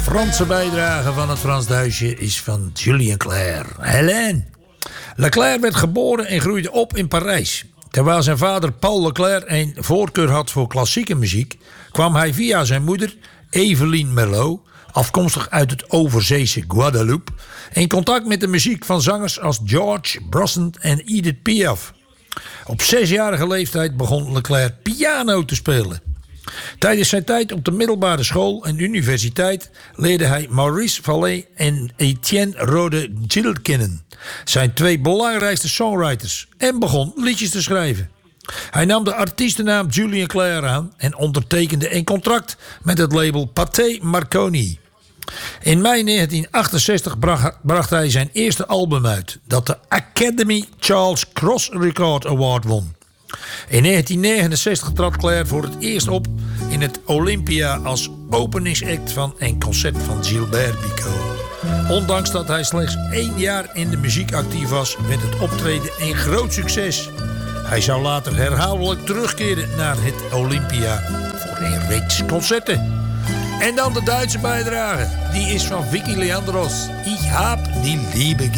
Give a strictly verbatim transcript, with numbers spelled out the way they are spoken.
Franse bijdrage van het Frans Duitsje is van Julien Clerc. Hélène. Leclerc werd geboren en groeide op in Parijs. Terwijl zijn vader Paul Leclerc een voorkeur had voor klassieke muziek, kwam hij via zijn moeder, Eveline Merlot, afkomstig uit het overzeese Guadeloupe, in contact met de muziek van zangers als George Brassens en Edith Piaf. Op zesjarige leeftijd begon Leclerc piano te spelen. Tijdens zijn tijd op de middelbare school en universiteit leerde hij Maurice Vallet en Etienne Rode-Gil kennen, zijn twee belangrijkste songwriters, en begon liedjes te schrijven. Hij nam de artiestennaam Julien Clerc aan en ondertekende een contract met het label Pathé Marconi. In mei negentien achtenzestig bracht, bracht hij zijn eerste album uit, dat de Academy Charles Cross Record Award won. In negentien negenenzestig trad Clerc voor het eerst op in het Olympia als openingsact van een concert van Gilbert Bécaud. Ondanks dat hij slechts één jaar in de muziek actief was, werd het optreden een groot succes. Hij zou later herhaaldelijk terugkeren naar het Olympia voor een reeks concerten. En dan de Duitse bijdrage. Die is van Vicky Leandros. Ich hab die Liebe